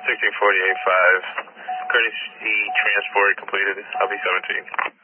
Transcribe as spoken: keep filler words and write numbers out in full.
sixteen forty-eight five. Courtesy transport completed. I'll be seventeen.